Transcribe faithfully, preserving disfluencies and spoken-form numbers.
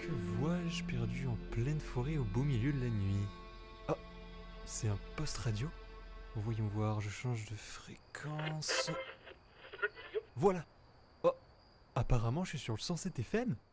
Que vois-je perdu en pleine forêt au beau milieu de la nuit? Ah, c'est un poste radio? Voyons voir, je change de fréquence. Voilà. Oh, apparemment je suis sur le cent sept F M.